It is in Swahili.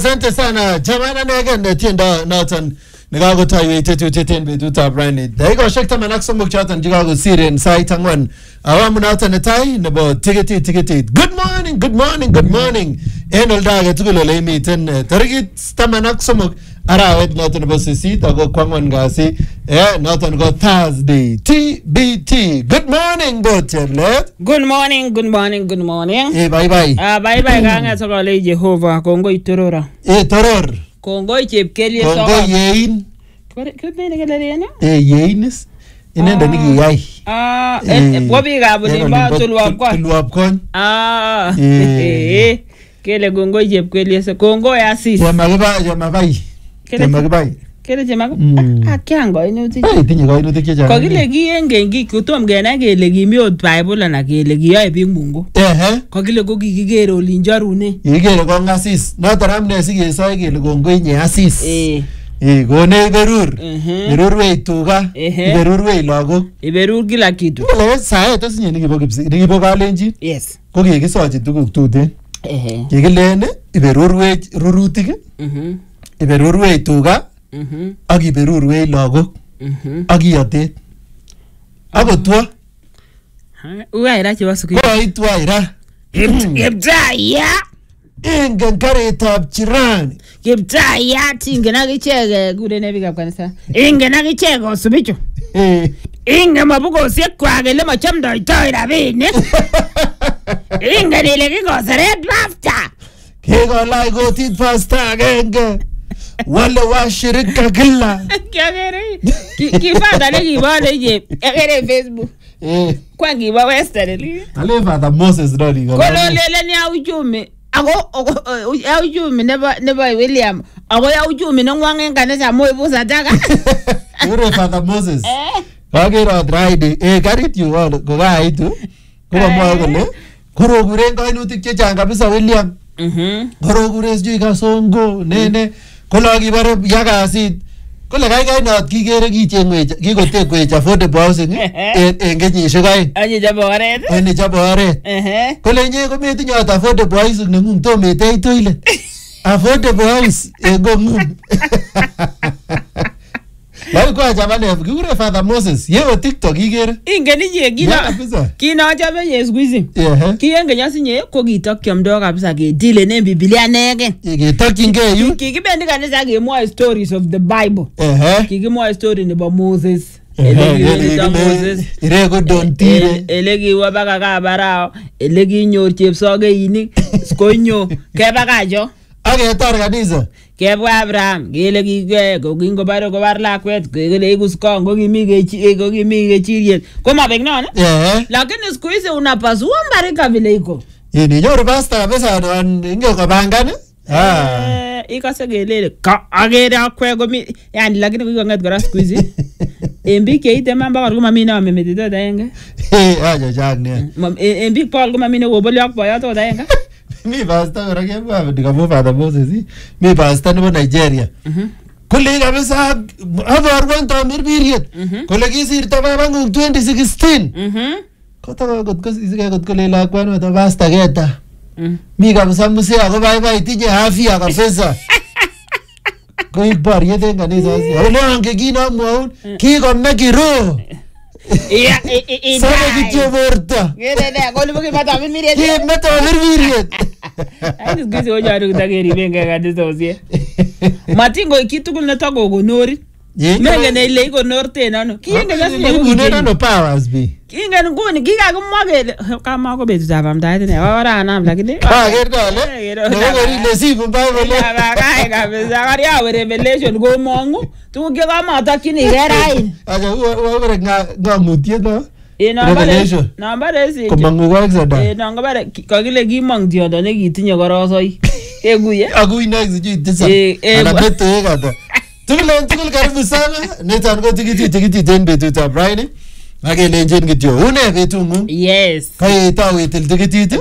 Asante sana. Jamana negen tienda noton nikakotoiwech tetutiet en betutab rani. Dakikoshek 10 choton chekakosiren sait ang'wan. Awamu noton netai nebo tikitit. Good morning. En oldo age tugul ole imiten tarikit 13 arawet noton nebo 8 ako kwang'wan kasi noton ko Thursday TBT. Good morning Bochelet. Good morning. Bye. Bye kanga sokole Jehova kongoi torora. Toror. Kongoi chepkelie sokol. Kongoi yein. Kutene kelelene? Yeinis. Inenda nikiyai. Wabikab olimbo tulwapkon. Kele kongoi chepkelie kongoi Asis. Yamabai. Kele chemaku. Akiango inuti. Tinye kainutik chechang. Kokile kiengen kutom kenai kele kimi ot Bible ana kele kiyoe biik Mungu. Kokile ko kikikere olinjorune. Kikikere ko Asis. Noton amune sikesoi kele kongoi nye Asis. Kone iberur. Iberurwei tuga. Iberurwei lagok. Iberur kila kitu. Kole saet asinye nikibo kalenjin. Yes. Ko kikisochi tuguk tuten. Kikilen iberurwei rurutik. Iberurwei tuga. Ak iberurwei lagok. Ak iyotet. Akotwo. Ugaira chebo siku. Koitwaira. Kiptaya. Ingen karitab jirani. Kiptaya tingen akichek kurene biikab kanisa. Ingen akichek osubichu. Ingen mabukosiek kwak ele machamdoitoi rabinik. Ingen ile kikoseret pasta. Kikolach kotit pasta agenge. Wale washirika kila. Kiagere. Kifata nekibone je. Agere Facebook. Kwa kiba Western. Ale Father Moses Rodi. Kololele ni auchumi. Ako auchumi nebo William. Ako auchumi nongwangen kanisa moibu sadaka. Ure Father Moses. Kagero Friday. Karit yu ko kaitu. Ko mwa kole koroguren kainutik chechang kabisa William. Koroguren sijui kasongo nene. Kola kibare yakasit. Kole kaikai not kikere kichengwech kikotekwech affordable housing en kenyisiek aeng. Ani chabo oret. Kole inye kometinye affordable housing neng'ung tometei toilet. Affordable house en kong'ung. Lai kwa jamani kikure Father Moses yewe TikTok ikere. Ingen inye kinochome Yesu Kristo. Kiengen asinye ko kitokyomdo kabisa kedilenen Biblia negen. Kitokyingei yu. Kikibendi kanisa kemwoe stories of the Bible. Kikimwoe story nebo Moses. Ireko dontire. Ele kiwa baka kabarao. Ele kinyor chepsogeinik. Skonyo. Keba kajo. Aketar kanisa. Kebwa Abraham, kele kike kokingobare kobar lakwet, kele ikuskong kokimi kechiriet. Komabek non? Lakini siku hizi unapasua mbarika vile iko. Ni nyoru pasta kabisa inge kobangan. Ikase kelele agere akwe komi yani lakini kikong'et kora siku hizi. En biik cheite mamba kor komami ne ame metit ot aenge. Acha chak ne. En biik Paul komami ne koboli ak boyot ot aenge. Mi pasta kora kebwa ndikapo Father Moses. Mi pasta nebo Nigeria. Kole kabisa abarwan tamir biriet. Kole kisirto babang'ung 2016. Kot kole lakwano to pasta keta. Mi kabisa muse ako bye tinye afya kabisa. Koi bariet en kanisa. Ole ange kinomwaun kikome kiro. Sabe kityo borto. Ngene kole mata miriet. Mata miriet. Ai ngisi ojaru kutageribenga kanisa osie. Matingo kitugul netako konori. Menge ne ile ikonorte nano. Kiingen asinye kuneno powers be. Kiingen nguni kikakimwa kele kama ko betutab amdaet ne ora nam lakini. Kerdole. Ngori sibu Bible. Kai kabisa kariawe revelation go mongu. Tuguk che kamatakyini kerain. Acha wo ngamutiet no. Revelation. Nambare si. Komangu ko Exodus. Nambare kakile kimong tiondo ne kitinye korosoi. Eguye. Agui next sijui tisa. Ana beto kata. Tugul karibu sana. Netan ko tikiti en betutab Friday. Akelenjin kityo une betung'ung. Yes. Kai tawet tikitit.